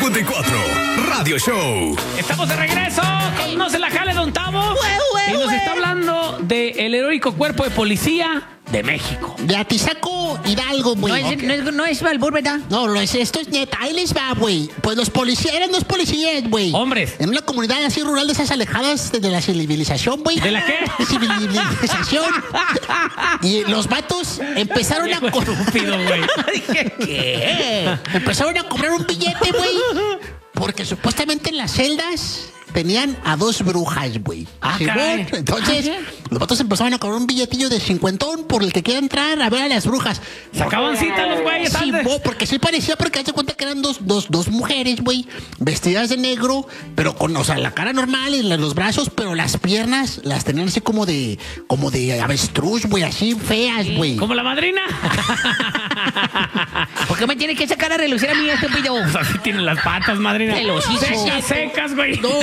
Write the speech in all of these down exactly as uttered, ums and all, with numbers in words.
cincuenta y cuatro Radio Show. Estamos de regreso con No se la jale, Don Tavo. Y nos está hablando del heroico cuerpo de policía de México. De Atizaco, Hidalgo, güey. No es, Okay. no es, no es Balbur, ¿verdad? No, no es, esto es neta. Ahí les va, güey. Pues los policías, eran dos policías, güey. Hombres. En una comunidad así rural de esas alejadas de, de la civilización, güey. ¿De la qué? Civilización. Y los vatos empezaron a... Viejo co- estúpido, güey. Dije, ¿qué? Empezaron a cobrar un billete, güey. Porque supuestamente en las celdas tenían a dos brujas, güey. Ah, Simón. caray. Entonces, Ah, ¿sí? los vatos empezaron a cobrar un billetillo de cincuentón por el que quiera entrar a ver a las brujas. Sacaban cita los güeyes Sí, antes. bo, porque sí parecía, porque hace cuenta que eran dos, dos, dos mujeres, güey, vestidas de negro, pero con, o sea, la cara normal y la- los brazos, pero las piernas las tenían así como de, como de avestruz, güey, así feas, güey. Como la madrina. ¿Por qué me tiene que sacar a relucir a mí, estúpido? Pues así tienen las patas, madrina. Te los hizo. Secas, secas, güey. No,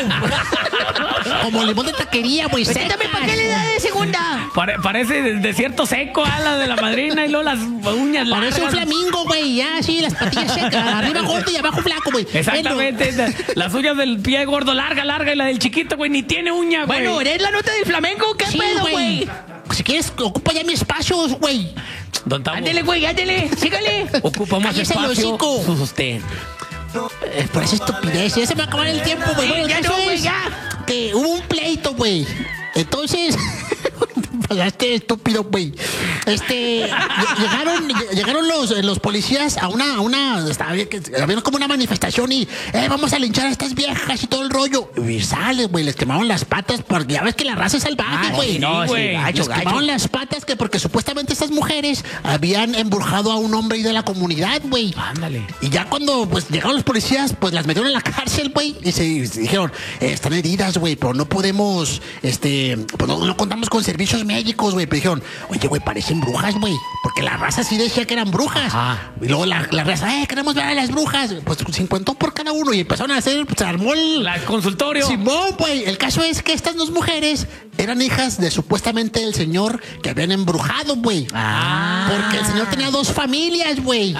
como limón de taquería, güey. ¿Usted también para qué le da de segunda? Pare- parece de- desierto seco a la de la madrina y luego las uñas Parece un largas. flamingo, güey, ya, sí, las patillas secas, arriba gordo y abajo flaco, güey. Exactamente. la- Las uñas del pie gordo, larga, larga, y la del chiquito, güey, ni tiene uña, güey. Bueno, ¿eres la nota del flamenco? ¿Qué Sí, pedo, güey. güey? Si quieres, ocupa ya mi espacio, güey. Don Tavo, Ándele, güey, ándele, sígale. ocupa más Cállese el espacio. hocico. Su sostén. Eh, por esa estupidez, ya se me va a acabar el tiempo, güey. Sí, Bueno, el ya caso no, güey, es ya. que hubo un pleito, güey. Entonces, pasaste estúpido, güey. Este, ll- llegaron, ll- llegaron los, los policías a una, a una, estaba bien que- había como una manifestación y, eh, vamos a linchar a estas viejas y todo el rollo. Y sale, güey, les quemaron las patas porque ya ves que la raza es salvaje, Ah, güey. sí, no, sí, güey. gacho, Les gacho. quemaron las patas que porque supuestamente estas mujeres habían embrujado a un hombre ahí de la comunidad, güey. Ándale. Y ya cuando pues llegaron los policías, pues las metieron en la cárcel, güey. Y se y se dijeron, eh, están heridas, güey, pero no podemos, este, pues no, no contamos con servicios médicos, güey. Pero dijeron, oye, güey, parecen brujas, güey. Porque la raza sí decía que eran brujas. Ajá. Y luego la, la raza, eh, queremos ver a las brujas. Pues cincuenta por cada uno. Y empezaron a hacer, pues, se armó el... La- el consultorio. Simón, güey. El caso es que estas dos mujeres eran hijas de supuestamente el señor que habían embrujado, güey. Ah. Porque el señor tenía dos familias, güey.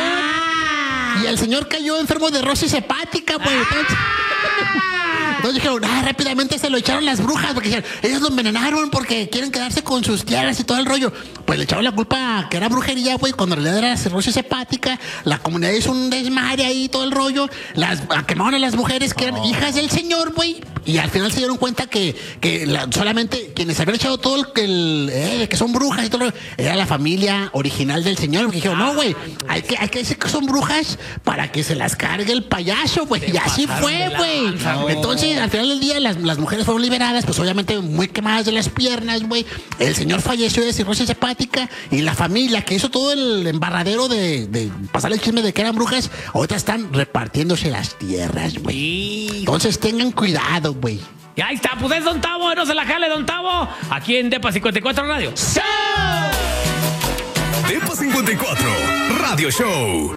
Ah. Y el señor cayó enfermo de rosis hepática, güey. Entonces, entonces dijeron, ah, rápidamente se lo echaron las brujas, porque dijeron, ellos lo envenenaron porque quieren quedarse con sus tierras y todo el rollo. Pues le echaron la culpa a que era brujería, güey, cuando en realidad era cirrosis hepática. La comunidad hizo un desmadre ahí, todo el rollo. Las quemaron a las mujeres que eran hijas del señor, güey. Y al final se dieron cuenta que, que la- solamente quienes habían echado todo el, el eh, que son brujas y todo el rollo, era la familia original del señor. Porque dijeron, no, güey, hay que, hay que decir que son brujas para que se las cargue el payaso, güey. Y así pasaron fue, de güey. lanza, güey. Entonces, al final del día, las, las mujeres fueron liberadas, pues obviamente muy quemadas de las piernas, güey. El señor falleció de cirrosis hepática y la familia que hizo todo el embarradero de, de pasar el chisme de que eran brujas, ahorita están repartiéndose las tierras, güey. Y... Entonces tengan cuidado, güey. y ahí está, pues es Don Tavo, no se la jale, Don Tavo. Aquí en Depa cincuenta y cuatro Radio. Depa cincuenta y cuatro Radio Show.